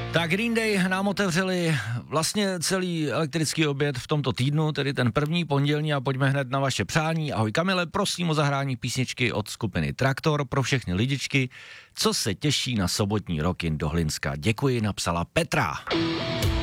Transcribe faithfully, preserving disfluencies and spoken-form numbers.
Tak Green Day nám otevřeli vlastně celý elektrický oběd v tomto týdnu, tedy ten první pondělní, a pojďme hned na vaše přání. Ahoj Kamile, prosím o zahrání písničky od skupiny Traktor pro všechny lidičky, co se těší na sobotní rokin do Hlinska. Děkuji, napsala Petra.